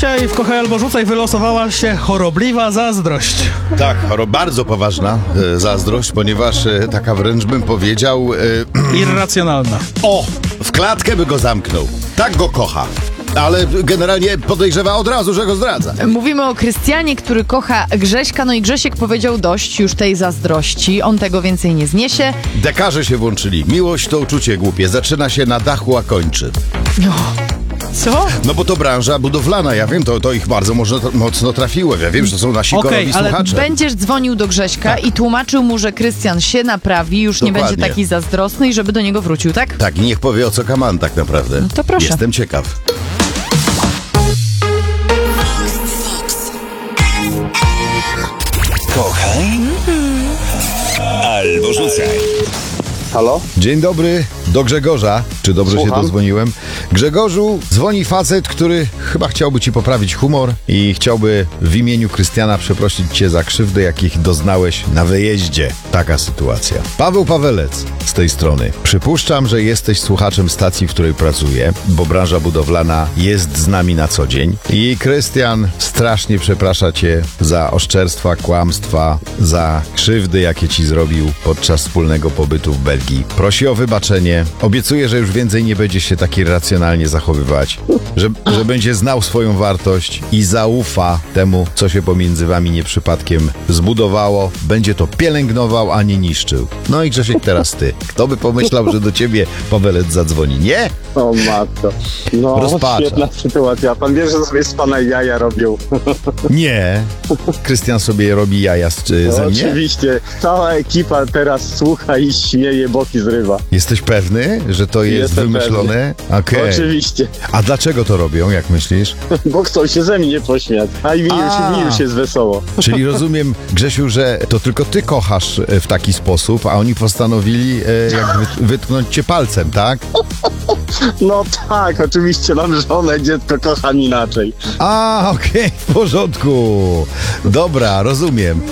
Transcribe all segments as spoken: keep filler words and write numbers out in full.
Dzisiaj w Kochaj albo Rzucaj wylosowała się chorobliwa zazdrość. Tak, choro, bardzo poważna e, zazdrość, ponieważ e, taka wręcz bym powiedział... E, Irracjonalna. o, w klatkę by go zamknął. Tak go kocha. Ale generalnie podejrzewa od razu, że go zdradza. Mówimy o Krystianie, który kocha Grześka, no i Grzesiek powiedział dość już tej zazdrości. On tego więcej nie zniesie. Dekarze się włączyli. Miłość to uczucie głupie. Zaczyna się na dachu, a kończy. Co? No bo to branża budowlana, ja wiem, to, to ich bardzo mocno, mocno trafiło. Ja wiem, że to są nasi Okej, korowi ale słuchacze. Będziesz dzwonił do Grześka Tak. i tłumaczył mu, że Krystian się naprawi, już nie Dokładnie. będzie taki zazdrosny i żeby do niego wrócił, tak? Tak, i niech powie, o co kaman tak naprawdę. No to proszę. Jestem ciekaw. Kochaj albo rzucaj. Halo? Dzień dobry, do Grzegorza. Czy dobrze Słucham? się dozwoniłem? Grzegorzu, dzwoni facet, który chyba chciałby ci poprawić humor i chciałby w imieniu Krystiana przeprosić cię za krzywdę, jakich doznałeś na wyjeździe. Taka sytuacja. Paweł Pawelec z tej strony. Przypuszczam, że jesteś słuchaczem stacji, w której pracuję, bo branża budowlana jest z nami na co dzień. I Krystian strasznie przeprasza cię za oszczerstwa, kłamstwa, za krzywdy, jakie ci zrobił podczas wspólnego pobytu w Belgii. Prosi o wybaczenie. Obiecuje, że już więcej nie będzie się tak irracjonalnie zachowywać, że, że będzie znał swoją wartość i zaufa temu, co się pomiędzy wami nieprzypadkiem zbudowało. Będzie to pielęgnował, a nie niszczył. No i Grzesiek, teraz ty. Kto by pomyślał, że do ciebie Pawelec zadzwoni? Nie? O matko. No, Rozpacza. świetna sytuacja. Pan wie, że sobie z pana jaja robią. Nie. Krystian sobie robi jaja z, No, ze mnie? oczywiście. Cała ekipa teraz słucha i śmieje, boki zrywa. Jesteś pewny, że to jest Jestem wymyślone? Okej. Oczywiście. A dlaczego to robią, jak myślisz? Bo chcą się ze mnie pośmiać. A i mi już, A. mi już jest wesoło. Czyli rozumiem, Grzesiu, że to tylko ty kochasz e, w taki sposób, a oni postanowili e, jak wyt- wytknąć cię palcem, tak? No tak, oczywiście mam żonę, dziecko kocham inaczej. A, okej, w porządku. Dobra, rozumiem.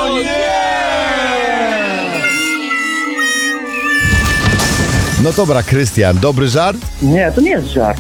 No dobra, Krystian, dobry żart? Nie, to nie jest żart.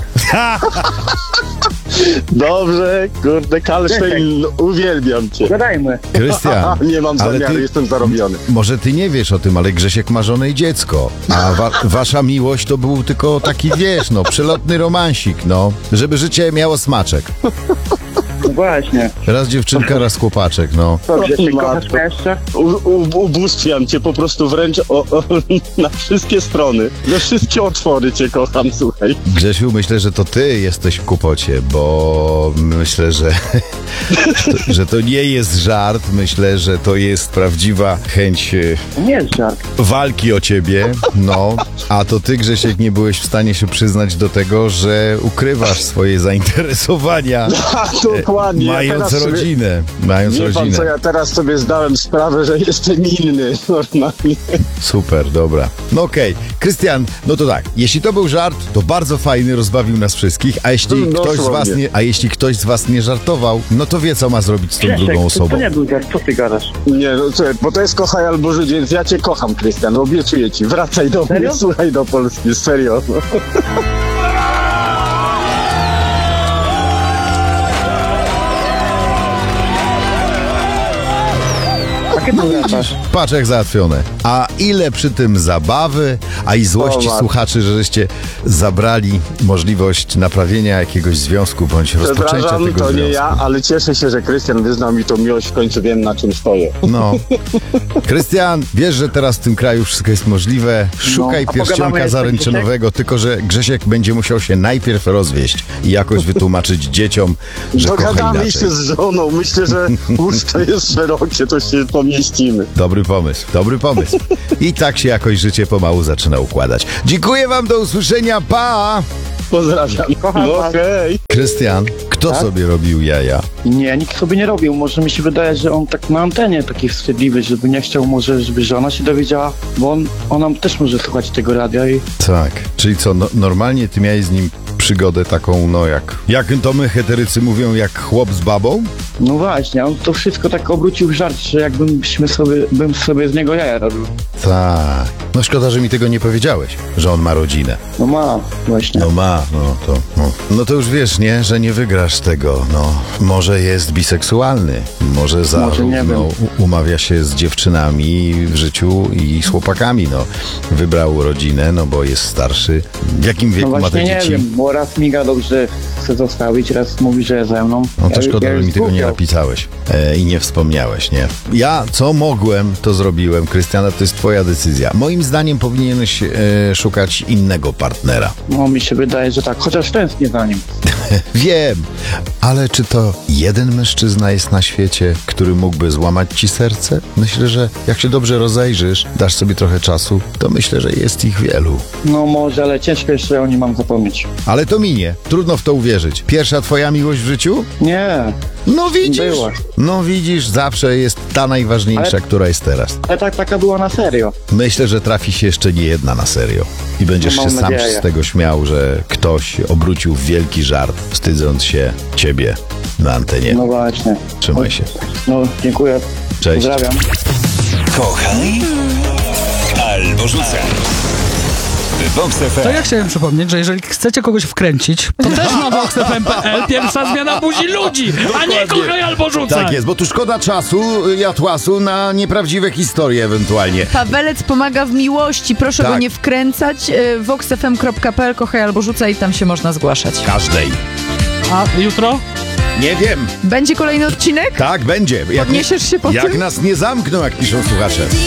Dobrze, kurde, Kalsztein, uwielbiam cię. Gadajmy. Krystian, Nie mam ale zamiaru, ty- jestem zarobiony. może ty nie wiesz o tym, ale Grzesiek ma żonę i dziecko. A wa- wasza miłość to był tylko taki, wiesz, no, przelotny romansik, no. Żeby życie miało smaczek. No właśnie. Raz dziewczynka, raz chłopaczek, no. Dobrze, ty Matko. kochasz mnie jeszcze? U, u, ubóstwiam cię po prostu wręcz o, o, na wszystkie strony. Na wszystkie otwory cię kocham, słuchaj. Grzesiu, myślę, że to ty jesteś w kłopocie, bo myślę, że, że to nie jest żart. Myślę, że to jest prawdziwa chęć e, To nie jest żart. walki o ciebie, no. A to ty, Grzesiek, nie byłeś w stanie się przyznać do tego, że ukrywasz swoje zainteresowania, A, dokładnie. Ja mając teraz sobie- rodzinę. Mając Wie pan rodzinę. co, ja teraz sobie zdałem sprawę, że jestem inny normalnie. Super, dobra. No okej. Krystian, no to tak, jeśli to był żart, to bardzo fajny, rozbawił nas wszystkich, a jeśli No, ktoś z was dosłownie. nie, a jeśli ktoś z was nie żartował, no to wie, co ma zrobić z tą drugą to, to osobą. nie był żart, co ty gadasz? Nie, no co, bo to jest kochaj albo żyć, więc ja cię kocham, Krystian, obiecuję ci. Wracaj do Serio? mnie, słuchaj do Polski, serio. Jakie to gadasz? Patrz jak załatwione. A ile przy tym zabawy, a i złości O, matko. słuchaczy, że żeście zabrali możliwość naprawienia jakiegoś związku bądź rozpoczęcia Przepraszam, tego to związku. nie ja, ale cieszę się, że Krystian wyznał mi tą miłość, w końcu wiem, na czym stoję. No. Krystian, wiesz, że teraz w tym kraju wszystko jest możliwe. Szukaj No, a pogadamy pierścionka jeszcze, zaręczynowego, tylko że Grzesiek będzie musiał się najpierw rozwieść i jakoś wytłumaczyć dzieciom, że kocha Dogadamy inaczej. się z żoną, myślę, że łóżko jest szerokie, to się pomieścimy. Dobry pomysł, dobry pomysł. I tak się jakoś życie pomału zaczyna układać. Dziękuję wam, do usłyszenia, pa! Pozdrawiam. Kocham No was. hej. Krystian, kto Tak? sobie robił jaja? Nie, nikt sobie nie robił. Może mi się wydaje, że on tak na antenie taki wstydliwy, żeby nie chciał może, żeby żona się dowiedziała, bo on, ona też może słuchać tego radia i Tak, czyli co, no, normalnie ty miałeś z nim przygodę taką, no jak, jak to my heterycy mówią, jak chłop z babą? No właśnie, on to wszystko tak obrócił w żart, że jakbyśmy sobie, bym sobie z niego jaja robił. Tak. No szkoda, że mi tego nie powiedziałeś, że on ma rodzinę. No ma, właśnie. No ma, no to... No, no to już wiesz, nie? Że nie wygrasz tego, no. Może jest biseksualny, może zarówno wiem. u- umawia się z dziewczynami w życiu i z chłopakami, no. Wybrał rodzinę, no bo jest starszy. W jakim No wieku ma właśnie te nie dzieci? wiem, bo raz mi gadał, że chce zostawić, raz mówi, że ze mną. No to Ja- szkoda, ja że już mi tego nie zgubiał. napisałeś e, i nie wspomniałeś, nie? Ja co mogłem, to zrobiłem. Krystiana, to jest twoja decyzja. Moim zdaniem powinieneś e, szukać innego partnera. No mi się wydaje, że tak, chociaż tęsknię za nim. Wiem, ale czy to jeden mężczyzna jest na świecie, który mógłby złamać ci serce? Myślę, że jak się dobrze rozejrzysz, dasz sobie trochę czasu, to myślę, że jest ich wielu. No może, ale ciężko jeszcze o nim mam zapomnieć. Ale to minie. Trudno w to uwierzyć. Pierwsza twoja miłość w życiu? Nie, No widzisz. Była. No widzisz, zawsze jest ta najważniejsza, Ale- która jest teraz. ale tak, taka była na serio. Myślę, że trafi się jeszcze nie jedna na serio. I będziesz No, się mam sam nadzieję. z tego śmiał, że ktoś obrócił w wielki żart, wstydząc się ciebie na antenie. No właśnie. Trzymaj się. No dziękuję. Cześć. Pozdrawiam. Kochaj albo rzucaj. Vox F To M. ja chciałem przypomnieć, że jeżeli chcecie kogoś wkręcić, to też na vox f m kropka p l pierwsza zmiana buzi ludzi, a nie kochaj albo rzucaj. Tak jest, bo tu szkoda czasu i atłasu na nieprawdziwe historie ewentualnie. Pawelec pomaga w miłości. Proszę Tak. go nie wkręcać. Y, vox f m kropka p l, kochaj albo rzucaj i tam się można zgłaszać. Każdej. A jutro? Nie wiem. Będzie kolejny odcinek? Tak, będzie. Jak, Podniesiesz się po jak tym? nas nie zamkną, jak piszą słuchacze.